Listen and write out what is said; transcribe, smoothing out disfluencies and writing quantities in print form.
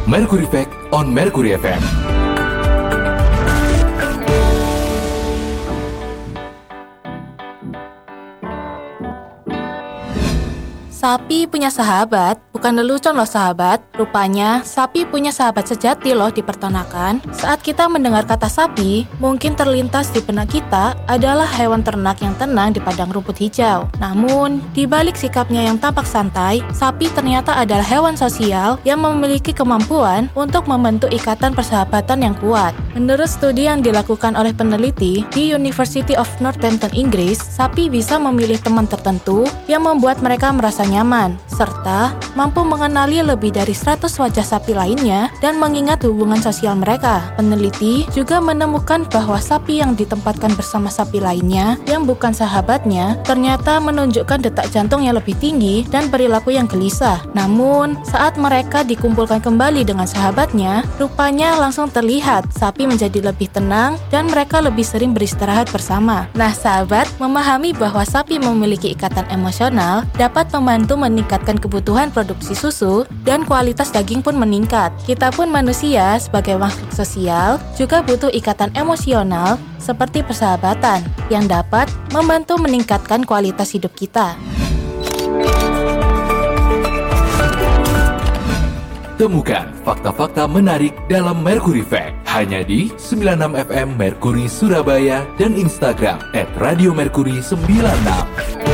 Mercury Fact on Mercury FM. Sapi punya sahabat, bukan lelucon loh sahabat. Rupanya, sapi punya sahabat sejati loh di peternakan. Saat kita mendengar kata sapi, mungkin terlintas di benak kita adalah hewan ternak yang tenang di padang rumput hijau. Namun, di balik sikapnya yang tampak santai, sapi ternyata adalah hewan sosial yang memiliki kemampuan untuk membentuk ikatan persahabatan yang kuat. Menurut studi yang dilakukan oleh peneliti di University of Northampton, Inggris, sapi bisa memilih teman tertentu yang membuat mereka merasa nyaman, serta mampu mengenali lebih dari 100 wajah sapi lainnya dan mengingat hubungan sosial mereka. Peneliti juga menemukan bahwa sapi yang ditempatkan bersama sapi lainnya yang bukan sahabatnya ternyata menunjukkan detak jantung yang lebih tinggi dan perilaku yang gelisah. Namun, saat mereka dikumpulkan kembali dengan sahabatnya, rupanya langsung terlihat sapi menjadi lebih tenang dan mereka lebih sering beristirahat bersama. Nah, sahabat, memahami bahwa sapi memiliki ikatan emosional dapat membantu meningkatkan kebutuhan produksi susu dan kualitas daging pun meningkat. Kita pun manusia sebagai makhluk sosial juga butuh ikatan emosional seperti persahabatan yang dapat membantu meningkatkan kualitas hidup kita. Temukan fakta-fakta menarik dalam Mercury Fact hanya di 96 FM Mercury Surabaya dan Instagram @radiomercury96.